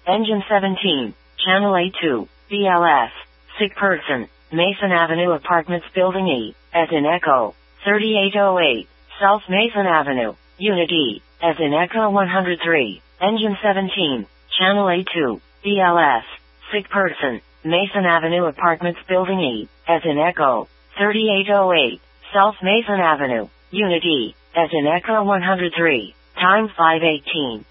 Engine 17, Channel A2, BLS, sick person, Mason Avenue Apartments Building E, as in Echo, 3808, South Mason Avenue, Unit E, as in Echo 103, Engine 17, Channel A2, BLS, sick person, Mason Avenue Apartments Building E, as in Echo, 3808, South Mason Avenue, Unit E, as in Echo 103, time 5:18.